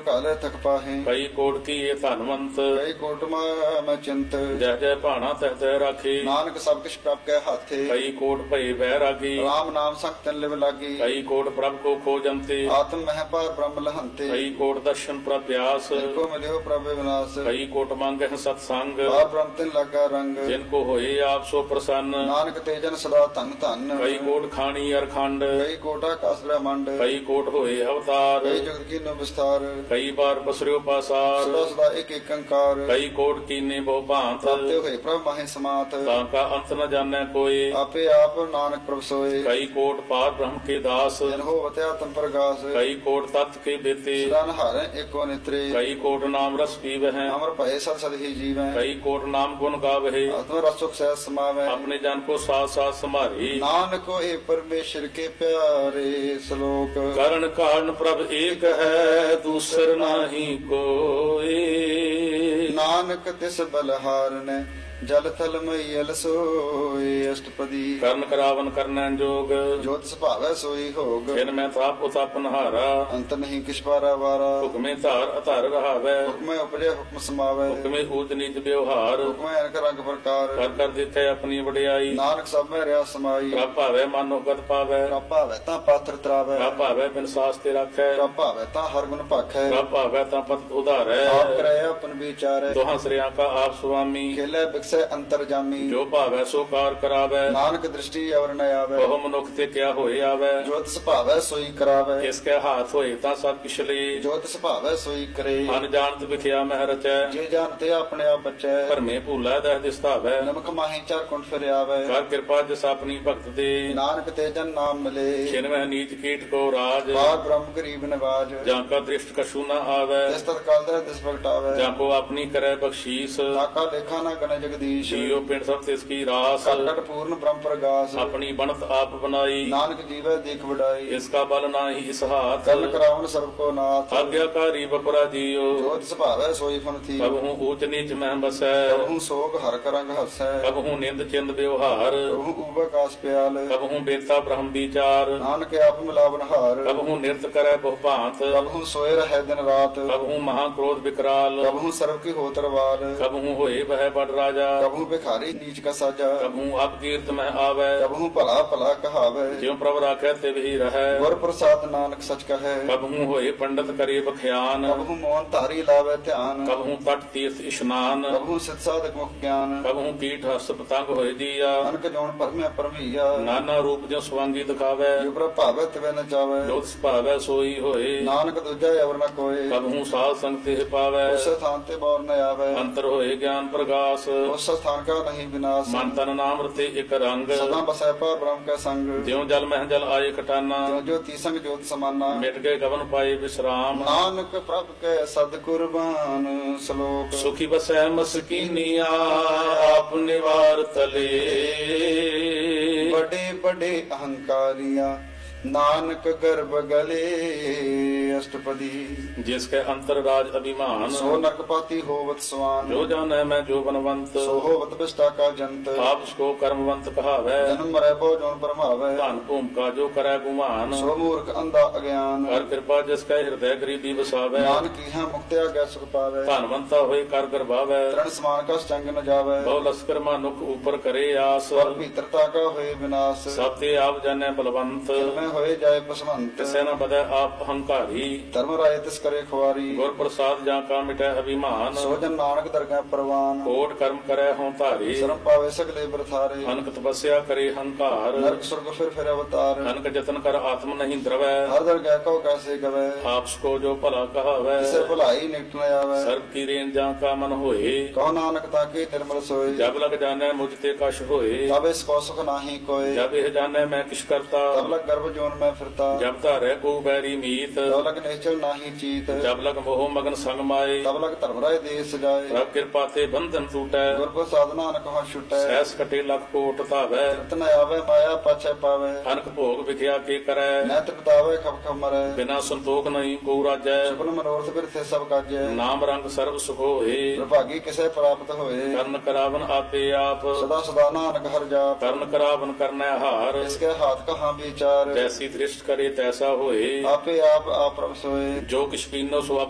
काले थक पाहे। कई कोट की ये धनवंत, कई कोट मैं चिंत। जय जय भाणा तह तह राखी। नानक सब किछ प्रभ के हाथे। कई कोट भई बैरागी, राम नाम संग तिन लिव लागी। कई कोट प्रभ को खोजंते, आत्म मह पार ब्रह्म लहंते। कई कोट दर्शन प्रभ व्यास, जिनको मिलियो प्रभ विनाश। कई कोट मांगह सत्संग, पार ब्रह्म तिन लगा रंग। जिनको होए आप सो प्रसन्न। नानक तेजन सदा धन धन। कई कोट खानी अरखंड, कई कोटा कास ब्रह्मांड। कई कोट होए अवतार, कई जगत की नो विस्तार। कई बार पसरियो पासार। सदा सदा एक एक अंकार। कई कोट कीने बहु भांत, प्राप्त हुए प्रभ माहे समात। ताका अंत न जाने कोई। आपे आप नानक प्रभ सोए। कई कोट पार ब्रह्म के दास, जन हो बतया तम प्रगास। कई कोट तत्व के बेते, सदा नहारे एको नेत्रे। कई कोट नाम रस पीवह, अमर भय सद सद ही जीवै। कई कोट नाम गुण गावहे, आत्म रस सुख सहज समावै। अपने जन को साथ साथ संभारी। नानक होए परमेश्वर के प्यारे श्लोक। करण कारण प्रभ एक है, दूसर नाही कोई। नानक तिस बलहारन जल थल मैयल सोए। अष्टपदी करण करावन करनैन जोग, जोत सुभावै सोई होग। जिन मैं ताप उतापन हारा, अंत नहीं किछ पारा वारा। हुक्मे धार अधार रहावै, हुक्म उपजे हुक्म समावै। हुक्मे ऊच नीच व्यवहार, हुक्म अनक रंग प्रकार। कर कर दिखे अपनी वडियाई। नानक सब में रहा समाई। प्रभ भावै मानो गत पावै, प्रभ भावै ता पात्र त्रावै। प्रभ भावै बिन सास ते राखै, प्रभ भावै ता हर गुण भाखै। प्रभ भावै ता पत उधारै। आप करे अपन विचारै। दोहां श्रेया का आप स्वामी, खेले बिकसै अंतर जामी। जो भावै सो कार करावै। नानक दृष्टि अवर न आवे। बहु मनुख ते क्या होए आवै, जो तिस भावै सोई करावै। इसके हाथ होए ता सब किछ ले। जो तिस भावै सोई करे। अनजानत विखिया मह रचै, जे जानते अपने आप बचै। भरमे भूलै दह दिसतावै। नमक माही चार कुंठ फिर आवे। कर कृपा जिस अपनी भगत दे, नानक तेजन नाम मिले। छिनवह नीच कीट को राज। पार ब्रह्म गरीब नवाज। जाका दृष्ट कछु न आवै, तिस तत्काल दर तिस प्रगटावे। जाको अपनी करे बख्शीस। ताका लेखा न गण जगदीश। जियो पिंड सब तिसकी रास, कट कट पूर्ण ब्रह्म प्रगास। अपनी बनत आप बनाई। नानक जीवै देख बढ़ाई। इसका बल नाही इस हाथ, कर्ण करावन सर्व को नाथ। आज्ञाकारी बपरा जियो। जो तिस भावै सोई फन थी। कबहू ऊच नीच मह बसै, कबहू सोग हर करंग हसै। कबहू निंद चिंद व्यवहार। कबहू उबकास प्याल। कबहू बेता ब्रह्म विचार, नानक आप मिलावन हार। कबहू नृत करे बहु भांत। कबहू सोए रहे दिन रात। कबहू महाक्रोध विकराल, कबहू सर्व की होतरवार। कबहू होए वह बड़ राजा। कबहू भिखारी नीच का साजा। कबहू अपकीर्त में आवे, कबहू भला भला कहावे। ज्यों प्रभ राखै तिव ही रहै। गुर प्रसाद नानक सच कहे। कबहू होए पंडित करे बख्यान, कबहू मोहन धारी लावे ध्यान। कबहू तट तीर्थ स्नान। कबहू सिद्ध साधक मुख ज्ञान। कबहू कीट हस्त पतंग होए दिया। अनक जौन परमे परमैया। नाना रूप जो स्वांगी दिखावे, जो प्रभ भावै तिवे न जावे। जो तिस भावै सोई होए। नानक दूजा अवर न कोय। कबहू साध संग तिह पावै, उस स्थान ते बौर न आवे। अंतर होए ज्ञान प्रगास। उस स्थान का नहीं विनाश। मन तन नाम रते एक रंग, सदा बसै पार ब्रह्म का संग। ज्यों जल मह जल आए खटाना। जो जो तीसंग ज्योत समाना। मिट गए गवन पाए विश्राम। नानक प्रभ के सद कुर्बान श्लोक। सुखी बसै मस्कीनिया, आप निवार तले। बड़े बड़े अहंकारिया नानक गर्भ गले। अष्टपदी जिसके अंतर राज अभिमान, सो नरकपाती होवत स्वान। जो जाने मैं जो बनवंत, सो होवत विष्टा का जंत। आप उसको कर्मवंत कहावै। जन्म मरै पो जौन परमावै। धन भूम का जो करे गुमान, सो मूर्ख अंधा अज्ञान। कर कृपा जिसके हृदय गरीबी बसावै। नानक इहाँ मुक्ति आज्ञा सुख पावै। धनवंता होए कर गर्भावै, तृण समान का चंग न जावै। बहु लश्कर मानुख ऊपर करे आस। पर भीतरता का होए विनाश। सब ते आप जाने बलवंत, में होए जाए पसवंत। किसे न बदे आप अहंकारी। धर्म राय तिस करे खुआरी। गुर प्रसाद जा का मिटे अभिमान, सो जन नानक दरगाह परवान। कोट कर्म करे हों धारी। शर्म पावे सगले बरथारे। अनक तपस्या करे हंकार, नरक स्वर्ग फिर अवतार। अनक जतन कर आत्म नहीं द्रवै। हर दरगाह को कैसे गवे। आपको जो भला कहावै, जिसे भलाई निकट न आवे। सर्व की रेन जा का मन होए। कहो नानक ताके निर्मल सोए। जब लग जाने मुझ ते कश होए। तब इसको सुख नाही कोय। जब यह जाने मैं किस करता, तब लग गर्भ जोन में फिरता। जब धारे को बैरी मीत। तब लग निश्चल नाही चीत। जब लग मोह मगन संग माए। तब लग धर्म राय देश जाए। प्रभ कृपा ते बंधन टूटै। गुर प्रसाद नानक हो छुटै। सहस कटे लख कोट धावै। रतन आवे माया पाछे पावे। अनक भोग विख्या के करै। नैत बितावे खप खप मरै। बिना संतोख नहीं को राजै। सुपन मनोरथ बिरथे सब काजै। नाम रंग सर्व सुख होए। प्रभागी किसे प्राप्त होए। कर्ण करावन आपे आप, सदा सदा नानक हर जाप। कर्ण करावन करनै हार। इसके हाथ कहाँ विचार। जैसी दृष्ट करे तैसा होए। आपे आप प्रभ सोए। जो किछ कीनो सो